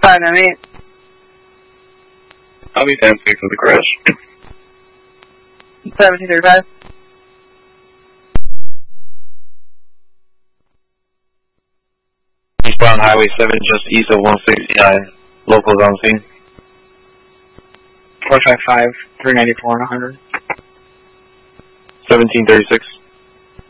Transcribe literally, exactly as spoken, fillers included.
five nine eight. I'll be ten six for the crash. seventeen thirty-five. Eastbound Highway seven, just east of one sixty-nine. Locals on scene. four five five, three ninety-four and one hundred. seventeen thirty-six.